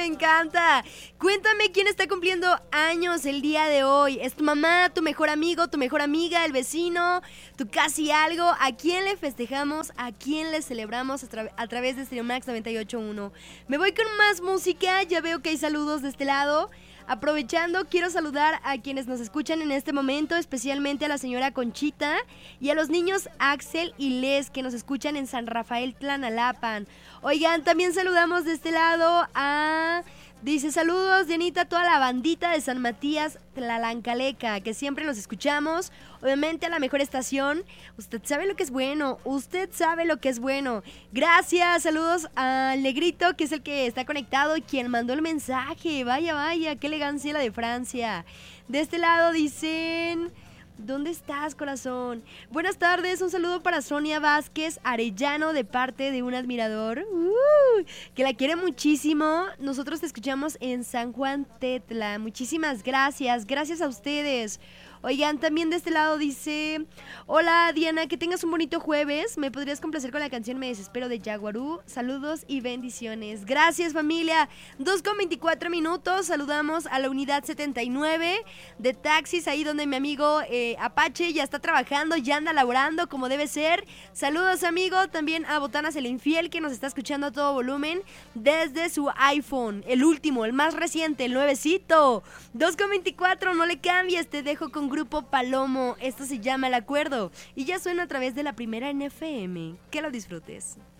encanta. Cuéntame quién está cumpliendo años el día de hoy. ¿Es tu mamá, tu mejor amigo, tu mejor amiga, el vecino, tu casi algo? ¿A quién le festejamos? ¿A quién le celebramos a través de Stereo Max 98.1? Me voy con más música. Ya veo que hay saludos de este lado. Aprovechando, quiero saludar a quienes nos escuchan en este momento, especialmente a la señora Conchita y a los niños Axel y Les que nos escuchan en San Rafael Tlanalapan. Oigan, también saludamos de este lado a... Dice, saludos, Dianita, toda la bandita de San Matías Tlalancaleca, que siempre los escuchamos. Obviamente a la mejor estación. Usted sabe lo que es bueno. Usted sabe lo que es bueno. Gracias, saludos al Negrito, que es el que está conectado y quien mandó el mensaje. Vaya, vaya, qué elegancia la de Francia. De este lado dicen... ¿Dónde estás, corazón? Buenas tardes, un saludo para Sonia Vázquez Arellano de parte de un admirador que la quiere muchísimo. Nosotros te escuchamos en San Juan Tetla. Muchísimas gracias, gracias a ustedes. Oigan, también de este lado dice: hola Diana, que tengas un bonito jueves. ¿Me podrías complacer con la canción Me Desespero de Jaguarú? Saludos y bendiciones. Gracias, familia. 2:24. Saludamos a la unidad 79 de taxis, ahí donde mi amigo Apache ya está trabajando, ya anda laborando como debe ser. Saludos, amigo. También a Botanas el Infiel, que nos está escuchando a todo volumen desde su iPhone, el último, el más reciente, el nuevecito. 2:24, no le cambies, te dejo con Grupo Palomo. Esto se llama El Acuerdo y ya suena a través de la primera en FM. Que lo disfrutes.